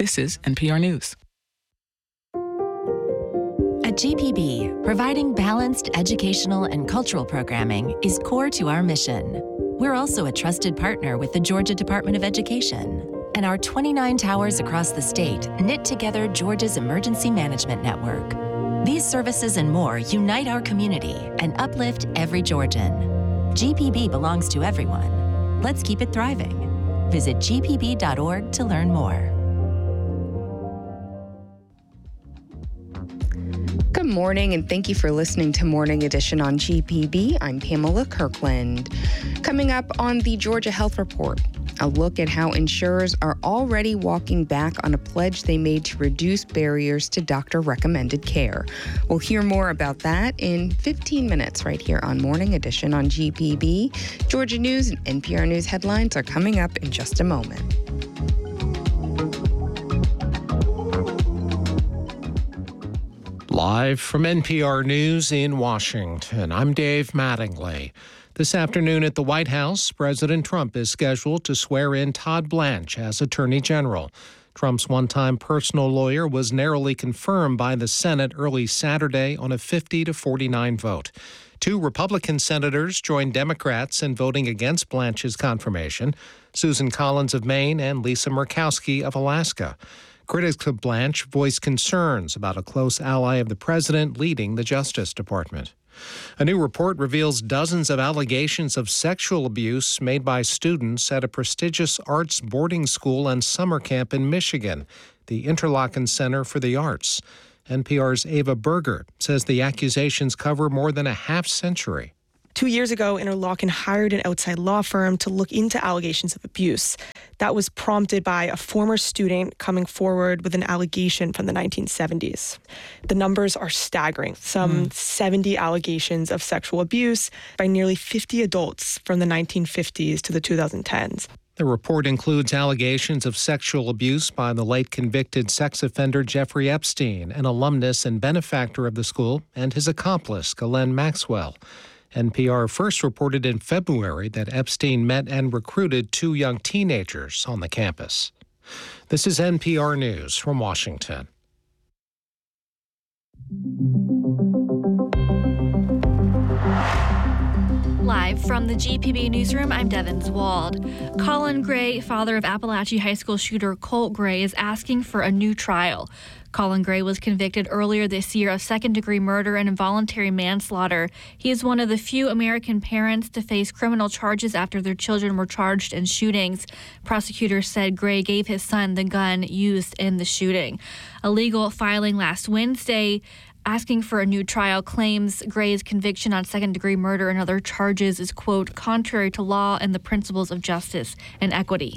This is NPR News. At GPB, providing balanced educational and cultural programming is core to our mission. We're also a trusted partner with the Georgia Department of Education, and our 29 towers across the state knit together Georgia's emergency management network. These services and more unite our community and uplift every Georgian. GPB belongs to everyone. Let's keep it thriving. Visit gpb.org to learn more. Good morning, and thank you for listening to Morning Edition on GPB. I'm Pamela Kirkland. Coming up on the Georgia Health Report, a look at how insurers are already walking back on a pledge they made to reduce barriers to doctor-recommended care. We'll hear more about that in 15 minutes right here on Morning Edition on GPB. Georgia News and NPR News headlines are coming up in just a moment. Live from NPR News in Washington, I'm Dave Mattingly. This afternoon at the White House, President Trump is scheduled to swear in Todd Blanche as Attorney General. Trump's one-time personal lawyer was narrowly confirmed by the Senate early Saturday on a 50-49 vote. 2 Republican senators joined Democrats in voting against Blanche's confirmation, Susan Collins of Maine and Lisa Murkowski of Alaska. Critics of Blanche voiced concerns about a close ally of the president leading the Justice Department. A new report reveals dozens of allegations of sexual abuse made by students at a prestigious arts boarding school and summer camp in Michigan, the Interlochen Center for the Arts. NPR's Ava Berger says the accusations cover more than a half century. 2 years ago, Interlochen hired an outside law firm to look into allegations of abuse. That was prompted by a former student coming forward with an allegation from the 1970s. The numbers are staggering. Some 70 allegations of sexual abuse by nearly 50 adults from the 1950s to the 2010s. The report includes allegations of sexual abuse by the late convicted sex offender Jeffrey Epstein, an alumnus and benefactor of the school, and his accomplice, Ghislaine Maxwell. NPR first reported in February that Epstein met and recruited 2 young teenagers on the campus. This is NPR News from Washington. Live from the GPB newsroom, I'm Devin Zwald. Colin Gray, father of Appalachia High School shooter Colt Gray, is asking for a new trial. Colin Gray was convicted earlier this year of second-degree murder and involuntary manslaughter. He is one of the few American parents to face criminal charges after their children were charged in shootings. Prosecutors said Gray gave his son the gun used in the shooting. A legal filing last Wednesday asking for a new trial claims Gray's conviction on second-degree murder and other charges is, quote, contrary to law and the principles of justice and equity.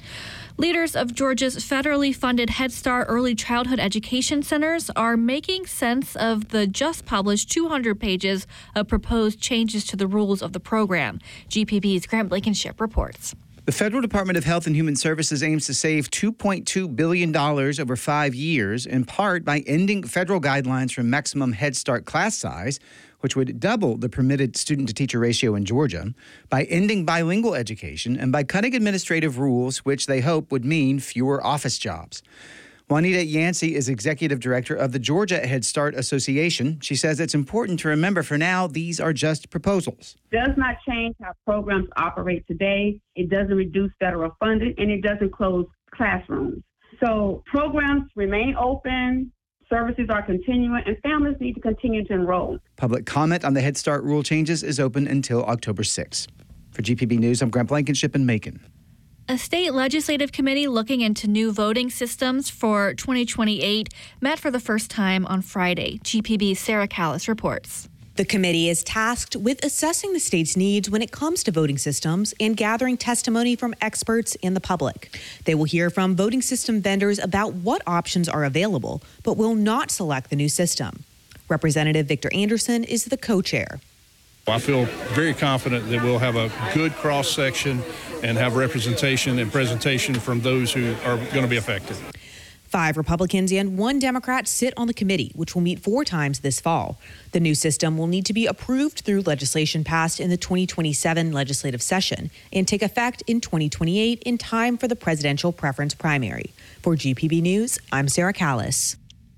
Leaders of Georgia's federally funded Head Start early childhood education centers are making sense of the just published 200 pages of proposed changes to the rules of the program. GPB's Grant Blankenship reports. The Federal Department of Health and Human Services aims to save $2.2 billion over 5 years, in part by ending federal guidelines for maximum Head Start class size, which would double the permitted student-to-teacher ratio in Georgia, by ending bilingual education, and by cutting administrative rules, which they hope would mean fewer office jobs. Juanita Yancey is executive director of the Georgia Head Start Association. She says it's important to remember for now, these are just proposals. It does not change how programs operate today. It doesn't reduce federal funding, and it doesn't close classrooms. So programs remain open, services are continuing, and families need to continue to enroll. Public comment on the Head Start rule changes is open until October 6th. For GPB News, I'm Grant Blankenship in Macon. A state legislative committee looking into new voting systems for 2028 met for the first time on Friday. GPB's Sarah Callis reports. The committee is tasked with assessing the state's needs when it comes to voting systems and gathering testimony from experts and the public. They will hear from voting system vendors about what options are available, but will not select the new system. Representative Victor Anderson is the co-chair. I feel very confident that we'll have a good cross-section and have representation and presentation from those who are going to be affected. 5 Republicans and 1 Democrat sit on the committee, which will meet 4 times this fall. The new system will need to be approved through legislation passed in the 2027 legislative session and take effect in 2028 in time for the presidential preference primary. For GPB News, I'm Sarah Callis.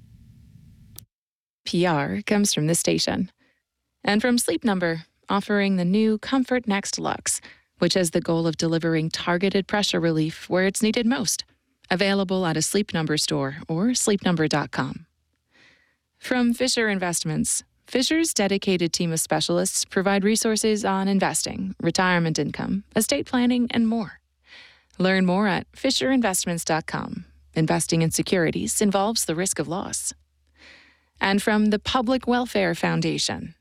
PR comes from this station. And from Sleep Number, offering the new Comfort Next Luxe, which has the goal of delivering targeted pressure relief where it's needed most. Available at a Sleep Number store or sleepnumber.com. From Fisher Investments, Fisher's dedicated team of specialists provide resources on investing, retirement income, estate planning, and more. Learn more at fisherinvestments.com. Investing in securities involves the risk of loss. And from the Public Welfare Foundation.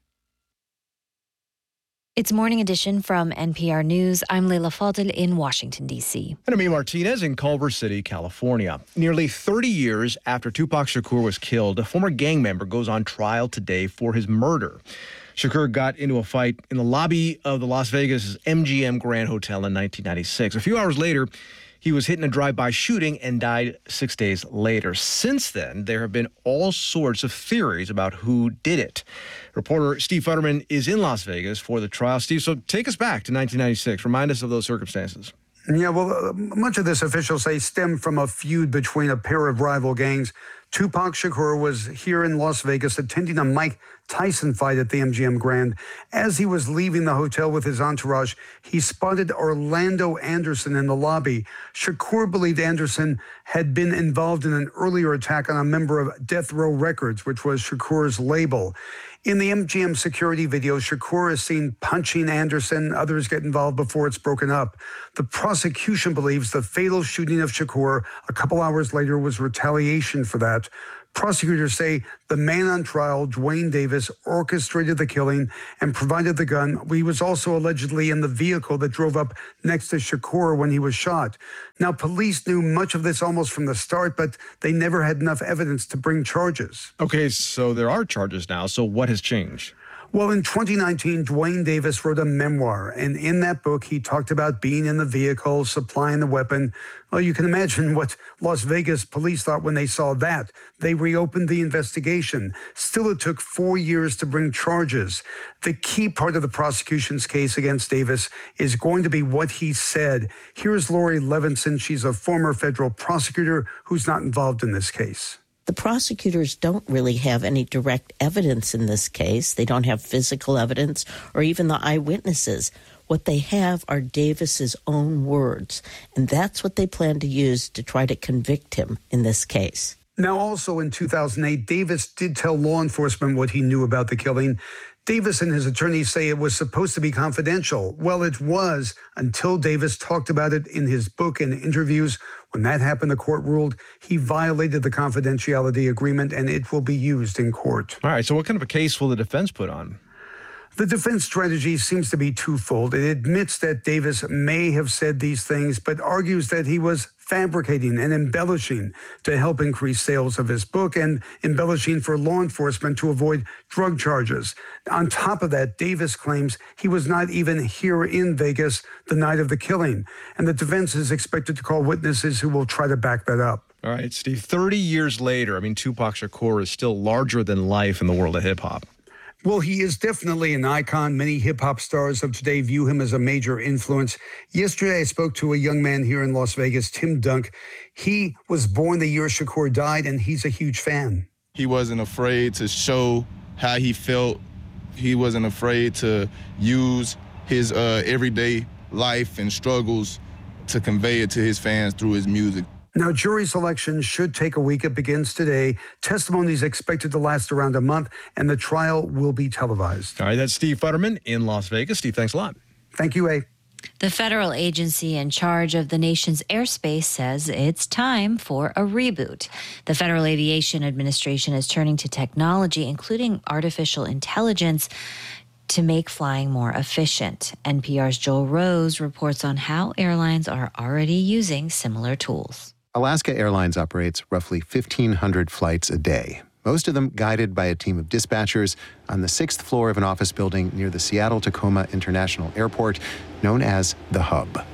It's Morning Edition from NPR News. I'm Leila Fadel in Washington, D.C. And I'm Martinez in Culver City, California. Nearly 30 years after Tupac Shakur was killed, a former gang member goes on trial today for his murder. Shakur got into a fight in the lobby of the Las Vegas MGM Grand Hotel in 1996. A few hours later, he was hit in a drive-by shooting and died 6 days later. Since then, there have been all sorts of theories about who did it. Reporter Steve Futterman is in Las Vegas for the trial. Steve, so take us back to 1996. Remind us of those circumstances. Yeah, well, much of this, officials say, stemmed from a feud between a pair of rival gangs. Tupac Shakur was here in Las Vegas attending a Mike Tyson fight at the MGM Grand. As he was leaving the hotel with his entourage, he spotted Orlando Anderson in the lobby. Shakur believed Anderson had been involved in an earlier attack on a member of Death Row Records, which was Shakur's label. In the MGM security video, Shakur is seen punching Anderson. Others get involved before it's broken up. The prosecution believes the fatal shooting of Shakur a couple hours later was retaliation for that. Prosecutors say the man on trial, Dwayne Davis, orchestrated the killing and provided the gun. He was also allegedly in the vehicle that drove up next to Shakur when he was shot. Now, police knew much of this almost from the start, but they never had enough evidence to bring charges. Okay, so there are charges now. So what has changed? Well, in 2019, Dwayne Davis wrote a memoir, and in that book, he talked about being in the vehicle, supplying the weapon. Well, you can imagine what Las Vegas police thought when they saw that. They reopened the investigation. Still, it took 4 years to bring charges. The key part of the prosecution's case against Davis is going to be what he said. Here's Lori Levinson. She's a former federal prosecutor who's not involved in this case. The prosecutors don't really have any direct evidence in this case. They don't have physical evidence or even the eyewitnesses. What they have are Davis's own words, and that's what they plan to use to try to convict him in this case. Now, also in 2008, Davis did tell law enforcement what he knew about the killing. Davis and his attorneys say it was supposed to be confidential. Well, it was until Davis talked about it in his book and interviews. When that happened, the court ruled he violated the confidentiality agreement, and it will be used in court. All right, so what kind of a case will the defense put on? The defense strategy seems to be twofold. It admits that Davis may have said these things, but argues that he was fabricating and embellishing to help increase sales of his book and embellishing for law enforcement to avoid drug charges. On top of that, Davis claims he was not even here in Vegas the night of the killing, and the defense is expected to call witnesses who will try to back that up. All right, Steve, 30 years later, Tupac Shakur is still larger than life in the world of hip-hop. Well, he is definitely an icon. Many hip-hop stars of today view him as a major influence. Yesterday, I spoke to a young man here in Las Vegas, Tim Dunk. He was born the year Shakur died, and he's a huge fan. He wasn't afraid to show how he felt. He wasn't afraid to use his everyday life and struggles to convey it to his fans through his music. Now, jury selection should take a week. It begins today. Testimony is expected to last around a month, and the trial will be televised. All right, that's Steve Futterman in Las Vegas. Steve, thanks a lot. Thank you, A. The federal agency in charge of the nation's airspace says it's time for a reboot. The Federal Aviation Administration is turning to technology, including artificial intelligence, to make flying more efficient. NPR's Joel Rose reports on how airlines are already using similar tools. Alaska Airlines operates roughly 1,500 flights a day, most of them guided by a team of dispatchers on the 6th floor of an office building near the Seattle-Tacoma International Airport, known as the Hub.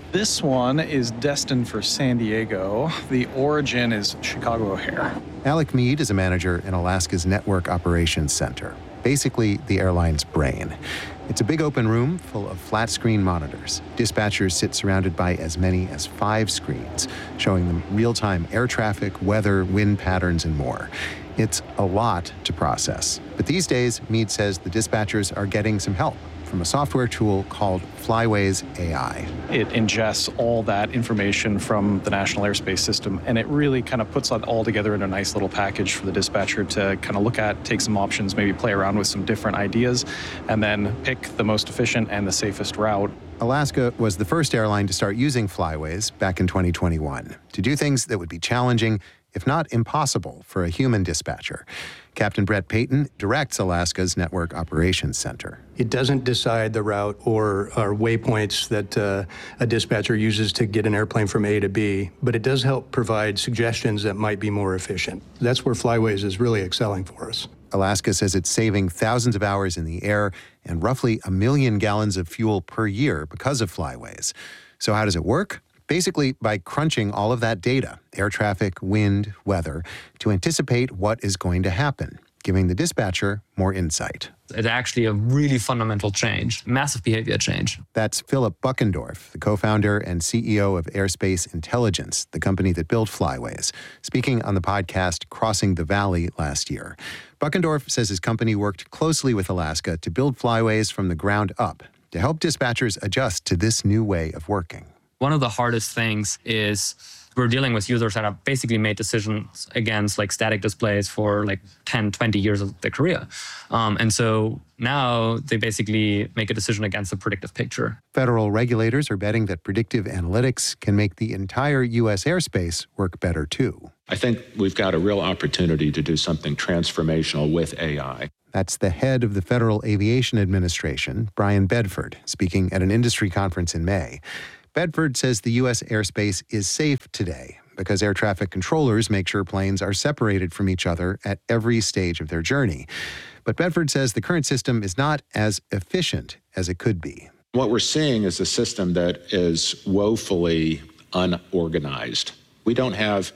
This one is destined for San Diego. The origin is Chicago O'Hare. Alec Mead is a manager in Alaska's Network Operations Center, basically the airline's brain. It's a big open room full of flat-screen monitors. Dispatchers sit surrounded by as many as 5 screens, showing them real-time air traffic, weather, wind patterns, and more. It's a lot to process. But these days, Mead says the dispatchers are getting some help from a software tool called Flyways AI. It ingests all that information from the National Airspace System, and it really kind of puts it all together in a nice little package for the dispatcher to kind of look at, take some options, maybe play around with some different ideas, and then pick the most efficient and the safest route. Alaska was the first airline to start using Flyways back in 2021 to do things that would be challenging, if not impossible, for a human dispatcher. Captain Brett Payton directs Alaska's Network Operations Center. It doesn't decide the route or waypoints that a dispatcher uses to get an airplane from A to B, but it does help provide suggestions that might be more efficient. That's where Flyways is really excelling for us. Alaska says it's saving thousands of hours in the air and roughly 1 million gallons of fuel per year because of Flyways. So how does it work? Basically, by crunching all of that data, air traffic, wind, weather, to anticipate what is going to happen, giving the dispatcher more insight. It's actually a really fundamental change, massive behavior change. That's Philip Buckendorf, the co-founder and CEO of Airspace Intelligence, the company that built Flyways, speaking on the podcast Crossing the Valley last year. Buckendorf says his company worked closely with Alaska to build Flyways from the ground up to help dispatchers adjust to this new way of working. One of the hardest things is we're dealing with users that have basically made decisions against like static displays for like 10, 20 years of their career. And so now they basically make a decision against a predictive picture. Federal regulators are betting that predictive analytics can make the entire U.S. airspace work better too. I think we've got a real opportunity to do something transformational with AI. That's the head of the Federal Aviation Administration, Brian Bedford, speaking at an industry conference in May. Bedford says the U.S. airspace is safe today because air traffic controllers make sure planes are separated from each other at every stage of their journey. But Bedford says the current system is not as efficient as it could be. What we're seeing is a system that is woefully unorganized. We don't have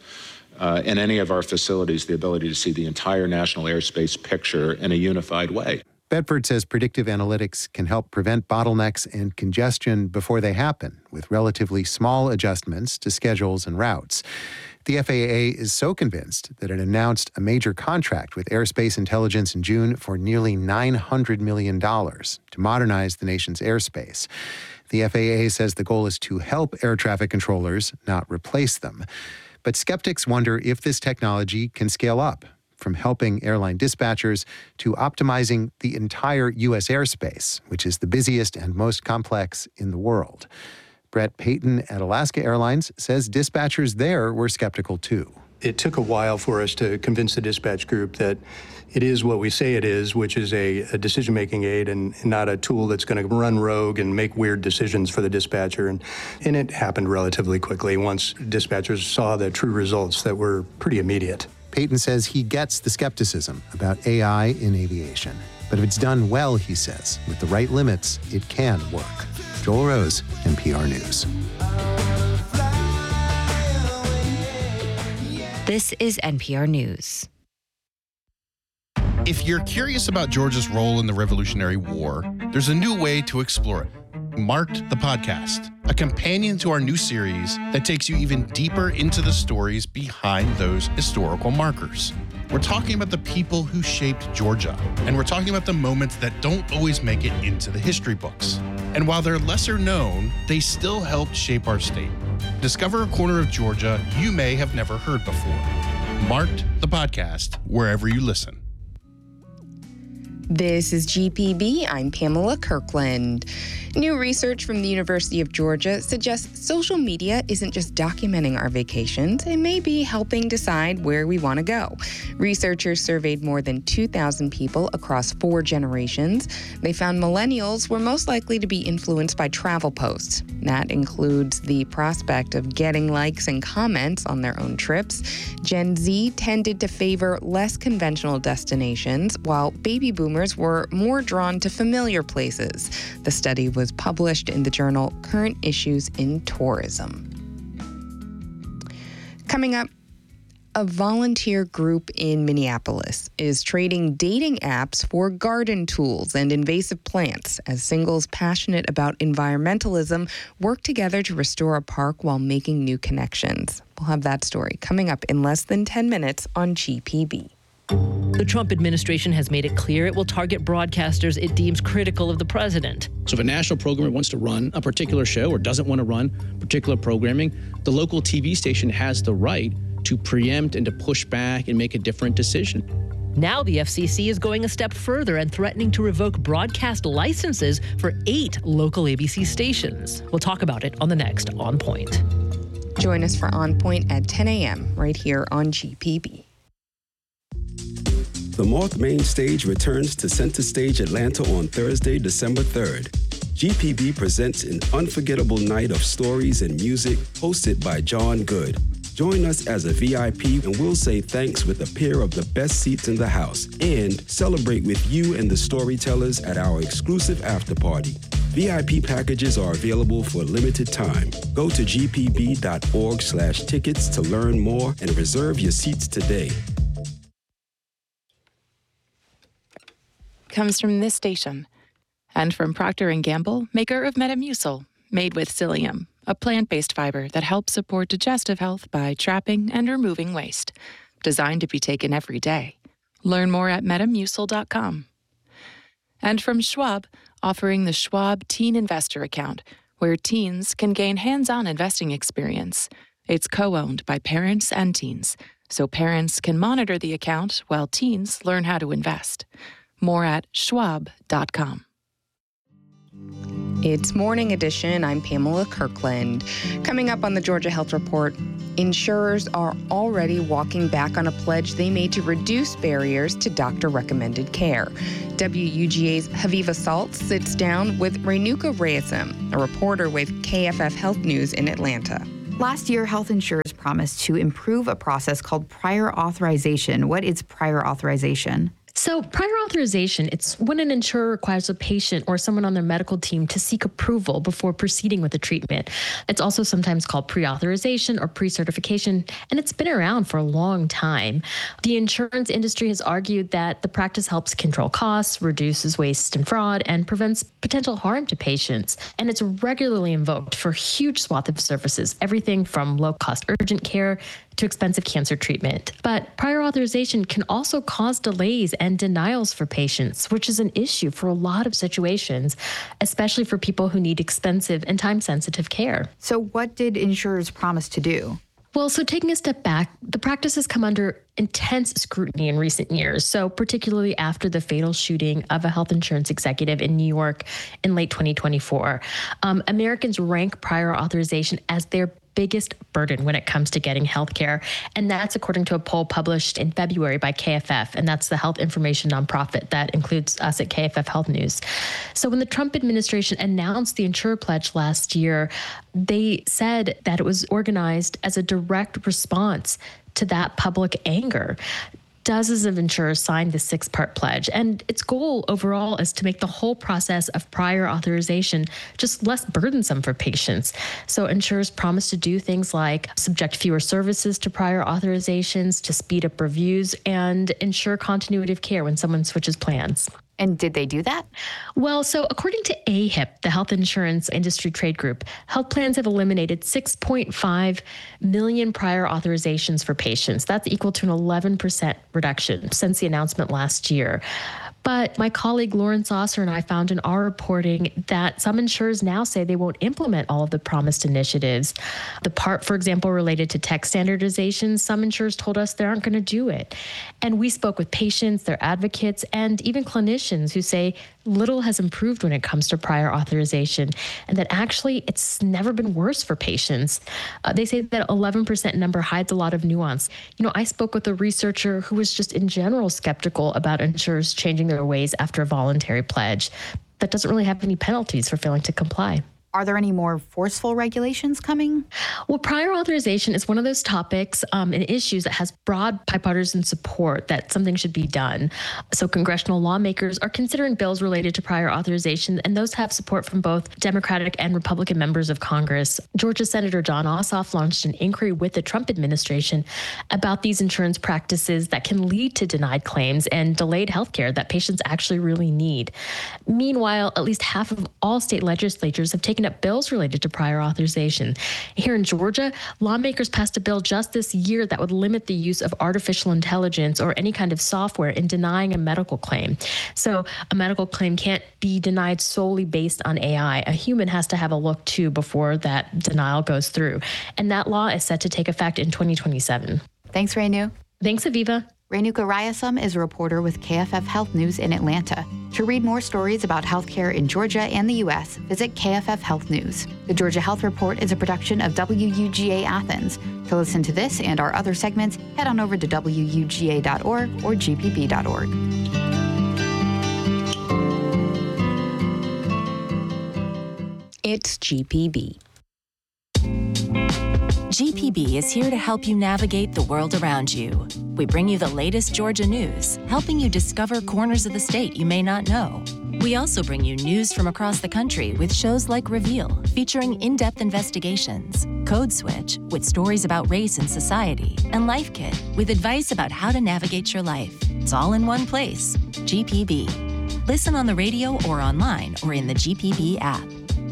in any of our facilities the ability to see the entire national airspace picture in a unified way. Bedford says predictive analytics can help prevent bottlenecks and congestion before they happen, with relatively small adjustments to schedules and routes. The FAA is so convinced that it announced a major contract with Airspace Intelligence in June for nearly $900 million to modernize the nation's airspace. The FAA says the goal is to help air traffic controllers, not replace them. But skeptics wonder if this technology can scale up, from helping airline dispatchers to optimizing the entire U.S. airspace, which is the busiest and most complex in the world. Brett Payton at Alaska Airlines says dispatchers there were skeptical too. It took a while for us to convince the dispatch group that it is what we say it is, which is a decision-making aid and not a tool that's going to run rogue and make weird decisions for the dispatcher. And it happened relatively quickly once dispatchers saw the true results that were pretty immediate. Payton says he gets the skepticism about AI in aviation. But if it's done well, he says, with the right limits, it can work. Joel Rose, NPR News. This is NPR News. If you're curious about Georgia's role in the Revolutionary War, there's a new way to explore it. Marked the Podcast, a companion to our new series that takes you even deeper into the stories behind those historical markers. We're talking about the people who shaped Georgia, and we're talking about the moments that don't always make it into the history books. And while they're lesser known, they still helped shape our state. Discover a corner of Georgia you may have never heard before. Marked the Podcast, wherever you listen. This is GPB. I'm Pamela Kirkland. New research from the University of Georgia suggests social media isn't just documenting our vacations, it may be helping decide where we want to go. Researchers surveyed more than 2,000 people across 4 generations. They found millennials were most likely to be influenced by travel posts. That includes the prospect of getting likes and comments on their own trips. Gen Z tended to favor less conventional destinations, while baby boomers consumers were more drawn to familiar places. The study was published in the journal Current Issues in Tourism. Coming up, a volunteer group in Minneapolis is trading dating apps for garden tools and invasive plants as singles passionate about environmentalism work together to restore a park while making new connections. We'll have that story coming up in less than 10 minutes on GPB. The Trump administration has made it clear it will target broadcasters it deems critical of the president. So if a national programmer wants to run a particular show or doesn't want to run particular programming, the local TV station has the right to preempt and to push back and make a different decision. Now the FCC is going a step further and threatening to revoke broadcast licenses for 8 local ABC stations. We'll talk about it on the next On Point. Join us for On Point at 10 a.m. right here on GPB. The Moth Main Stage returns to Center Stage Atlanta on Thursday, December 3rd. GPB presents an unforgettable night of stories and music hosted by John Good. Join us as a VIP and we'll say thanks with a pair of the best seats in the house and celebrate with you and the storytellers at our exclusive after party. VIP packages are available for a limited time. Go to gpb.org/tickets to learn more and reserve your seats today. Comes from this station and from Procter & Gamble, maker of Metamucil, made with psyllium, a plant-based fiber that helps support digestive health by trapping and removing waste. Designed to be taken every day. Learn more at metamucil.com. And from Schwab, offering the Schwab Teen Investor Account, where teens can gain hands-on investing experience. It's co-owned by parents and teens, so parents can monitor the account while teens learn how to invest. More at schwab.com. It's Morning Edition. I'm Pamela Kirkland. Coming up on the Georgia Health Report, insurers are already walking back on a pledge they made to reduce barriers to doctor-recommended care. WUGA's Haviva Salt sits down with Renuka Reyesem, a reporter with KFF Health News in Atlanta. Last year, health insurers promised to improve a process called prior authorization. What is prior authorization? So prior authorization, it's when an insurer requires a patient or someone on their medical team to seek approval before proceeding with the treatment. It's also sometimes called pre-authorization or pre-certification, and it's been around for a long time. The insurance industry has argued that the practice helps control costs, reduces waste and fraud, and prevents potential harm to patients. And it's regularly invoked for huge swath of services, everything from low-cost urgent care to expensive cancer treatment. But prior authorization can also cause delays and denials for patients, which is an issue for a lot of situations, especially for people who need expensive and time-sensitive care. So what did insurers promise to do? Well, so taking a step back, the practice has come under intense scrutiny in recent years. So particularly after the fatal shooting of a health insurance executive in New York in late 2024, Americans rank prior authorization as their biggest burden when it comes to getting health care. And that's according to a poll published in February by KFF. And that's the health information nonprofit that includes us at KFF Health News. So when the Trump administration announced the insurer pledge last year, they said that it was organized as a direct response to that public anger. Dozens of insurers signed the 6-part pledge, and its goal overall is to make the whole process of prior authorization just less burdensome for patients. So insurers promise to do things like subject fewer services to prior authorizations, to speed up reviews, and ensure continuity of care when someone switches plans. And did they do that? Well, so according to AHIP, the health insurance industry trade group, health plans have eliminated 6.5 million prior authorizations for patients. That's equal to an 11% reduction since the announcement last year. But my colleague Lauren Saucer and I found in our reporting that some insurers now say they won't implement all of the promised initiatives. The part, for example, related to tech standardization, some insurers told us they aren't going to do it. And we spoke with patients, their advocates, and even clinicians who say little has improved when it comes to prior authorization, and that actually it's never been worse for patients. They say that 11% number hides a lot of nuance. You know, I spoke with a researcher who was just in general skeptical about insurers changing their ways after a voluntary pledge that doesn't really have any penalties for failing to comply. Are there any more forceful regulations coming? Well, prior authorization is one of those topics and issues that has broad bipartisan support that something should be done. So congressional lawmakers are considering bills related to prior authorization, and those have support from both Democratic and Republican members of Congress. Georgia Senator Jon Ossoff launched an inquiry with the Trump administration about these insurance practices that can lead to denied claims and delayed health care that patients actually really need. Meanwhile, at least half of all state legislatures have taken up bills related to prior authorization. Here in Georgia, lawmakers passed a bill just this year that would limit the use of artificial intelligence or any kind of software in denying a medical claim. So a medical claim can't be denied solely based on AI. A human has to have a look too before that denial goes through. And that law is set to take effect in 2027. Thanks, Renu. Thanks, Aviva. Renuka Rayasam is a reporter with KFF Health News in Atlanta. To read more stories about healthcare in Georgia and the U.S., visit KFF Health News. The Georgia Health Report is a production of WUGA Athens. To listen to this and our other segments, head on over to WUGA.org or GPB.org. It's GPB. GPB is here to help you navigate the world around you. We bring you the latest Georgia news, helping you discover corners of the state you may not know. We also bring you news from across the country with shows like Reveal, featuring in-depth investigations, Code Switch, with stories about race and society, and Life Kit, with advice about how to navigate your life. It's all in one place. GPB. Listen on the radio or online or in the GPB app.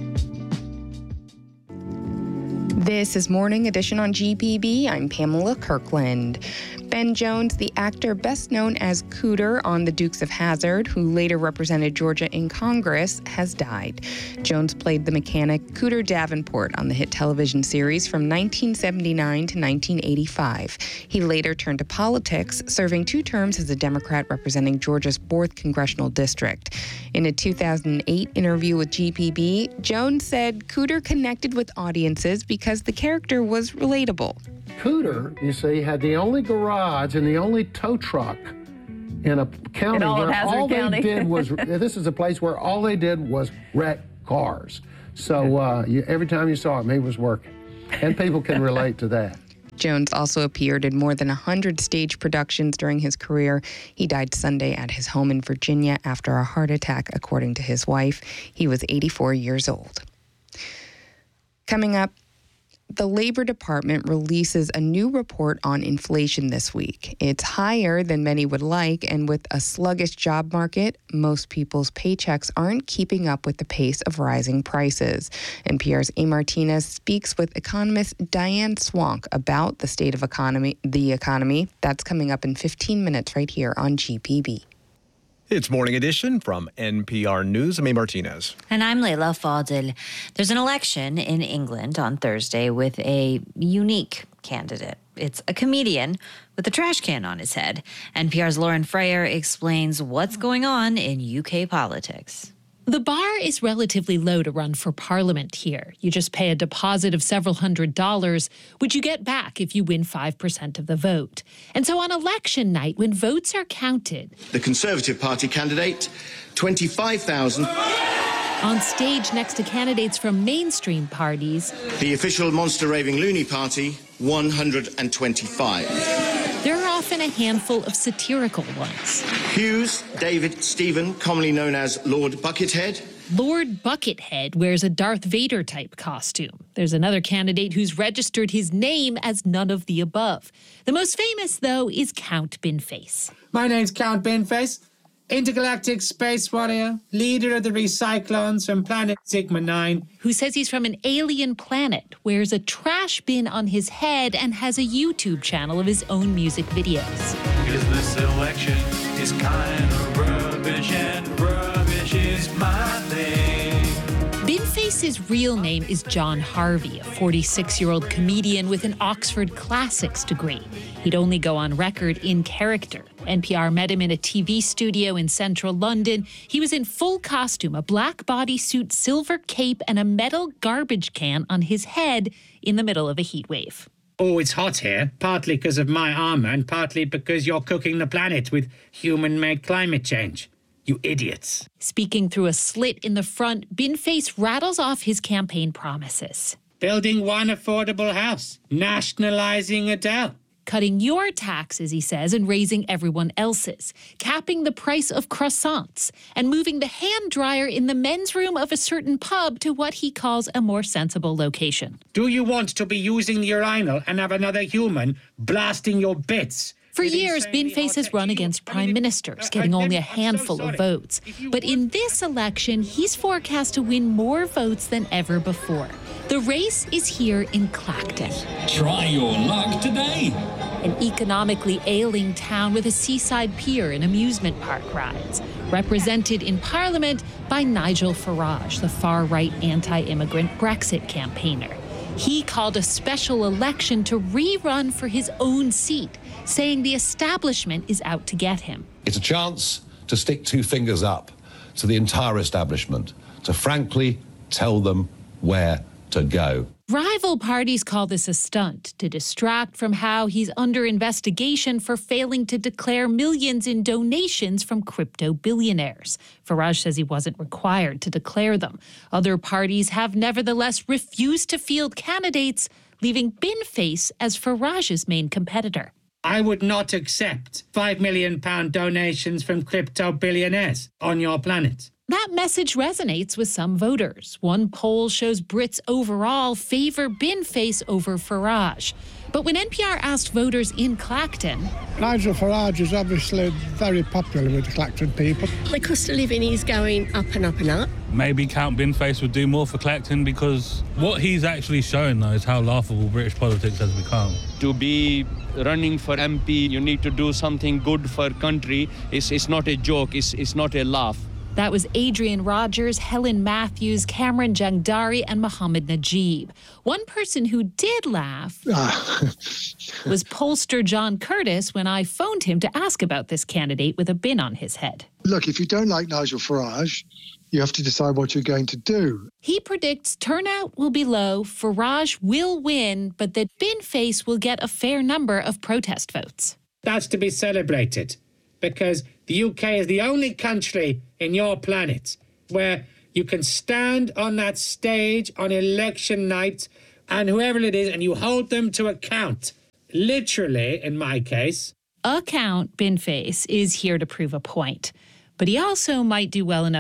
This is Morning Edition on GPB. I'm Pamela Kirkland. Ben Jones, the actor best known as Cooter on The Dukes of Hazzard, who later represented Georgia in Congress, has died. Jones played the mechanic Cooter Davenport on the hit television series from 1979 to 1985. He later turned to politics, serving 2 terms as a Democrat representing Georgia's 4th congressional district. In a 2008 interview with GPB, Jones said Cooter connected with audiences because the character was relatable. Cooter, you see, had the only garage and the only tow truck in a county where all they did was, this is a place where all they did was wreck cars. So every time you saw him, he was working. And people can relate to that. Jones also appeared in more than 100 stage productions during his career. He died Sunday at his home in Virginia after a heart attack, according to his wife. He was 84 years old. Coming up, the Labor Department releases a new report on inflation this week. It's higher than many would like, and with a sluggish job market, most people's paychecks aren't keeping up with the pace of rising prices. NPR's A. Martinez speaks with economist Diane Swonk about the state of the economy. That's coming up in 15 minutes right here on GPB. It's Morning Edition from NPR News. I'm A. Martinez. And I'm Leila Fadel. There's an election in England on Thursday with a unique candidate. It's a comedian with a trash can on his head. NPR's Lauren Frayer explains what's going on in UK politics. The bar is relatively low to run for parliament here. You just pay a deposit of several $100s, which you get back if you win 5% of the vote. And so on election night, when votes are counted, the Conservative Party candidate, 25,000. On stage next to candidates from mainstream parties, the official Monster Raving Loony Party, 125. There are often a handful of satirical ones. Hughes David Stephen, commonly known as Lord Buckethead. Lord Buckethead wears a Darth Vader-type costume. There's another candidate who's registered his name as none of the above. The most famous, though, is Count Binface. My name's Count Binface, intergalactic space warrior, leader of the Recyclons from planet Sigma 9. Who says he's from an alien planet, wears a trash bin on his head, and has a YouTube channel of his own music videos. Because this election is kind of rubbish, and rubbish is my thing. Binface's real name is John Harvey, a 46-year-old comedian with an Oxford Classics degree. He'd only go on record in character. NPR met him in a TV studio in central London. He was in full costume, a black bodysuit, silver cape, and a metal garbage can on his head in the middle of a heat wave. Oh, it's hot here, partly because of my armor and partly because you're cooking the planet with human-made climate change. You idiots. Speaking through a slit in the front, Binface rattles off his campaign promises. Building one affordable house. Nationalising Adele. Cutting your taxes, he says, and raising everyone else's. Capping the price of croissants. And moving the hand dryer in the men's room of a certain pub to what he calls a more sensible location. Do you want to be using the urinal and have another human blasting your bits? For years, Binface has run against prime ministers, getting only a handful of votes. But in this election, he's forecast to win more votes than ever before. The race is here in Clacton. Try your luck today. An economically ailing town with a seaside pier and amusement park rides. Represented in Parliament by Nigel Farage, the far-right anti-immigrant Brexit campaigner. He called a special election to rerun for his own seat, saying the establishment is out to get him. It's a chance to stick two fingers up to the entire establishment, to frankly tell them where to go. Rival parties call this a stunt to distract from how he's under investigation for failing to declare millions in donations from crypto billionaires. Farage says he wasn't required to declare them. Other parties have nevertheless refused to field candidates, leaving Binface as Farage's main competitor. I would not accept £5 million donations from crypto billionaires on your planet. That message resonates with some voters. One poll shows Brits overall favor Binface over Farage. But when NPR asked voters in Clacton... Nigel Farage is obviously very popular with the Clacton people. The cost of living is going up and up and up. Maybe Count Binface would do more for Clacton because what he's actually showing, though, is how laughable British politics has become. To be running for MP, you need to do something good for country. It's not a joke, it's not a laugh. That was Adrian Rogers, Helen Matthews, Cameron Jangdari, and Mohammed Najib. One person who did laugh was pollster John Curtis when I phoned him to ask about this candidate with a bin on his head. Look, if you don't like Nigel Farage, you have to decide what you're going to do. He predicts turnout will be low, Farage will win, but that Binface will get a fair number of protest votes. That's to be celebrated, because the UK is the only country in your planet where you can stand on that stage on election night and whoever it is, and you hold them to account. Literally, in my case. Account Binface is here to prove a point. But he also might do well enough